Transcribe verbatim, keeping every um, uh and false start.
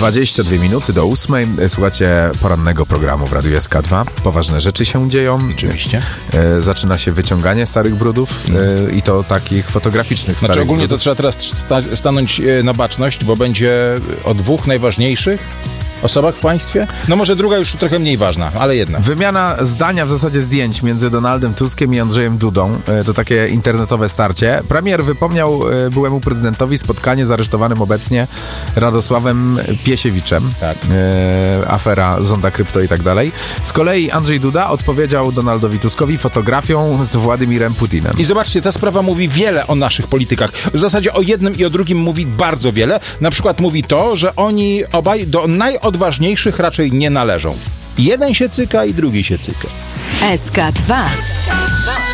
dwadzieścia dwie minuty do ósmej. Słuchacie porannego programu w Radiu S K dwa. Poważne rzeczy się dzieją. Oczywiście. E, zaczyna się wyciąganie starych brudów e, i to takich fotograficznych Znaczy starych ogólnie brudów. to trzeba teraz sta- stanąć e, na baczność, bo będzie o dwóch najważniejszych osobach w państwie. No może druga już trochę mniej ważna, ale jednak. Wymiana zdania, w zasadzie zdjęć między Donaldem Tuskiem i Andrzejem Dudą. E, To takie internetowe starcie. Premier wypomniał e, byłemu prezydentowi spotkanie z aresztowanym obecnie Radosławem Piesiewiczem. Tak. E, afera Zonda Krypto i tak dalej. Z kolei Andrzej Duda odpowiedział Donaldowi Tuskowi fotografią z Władimirem Putinem. I zobaczcie, ta sprawa mówi wiele o naszych politykach. W zasadzie o jednym i o drugim mówi bardzo wiele. Na przykład mówi to, że oni obaj do najodważniejszych raczej nie należą. Jeden się cyka i drugi się cyka. S K dwa.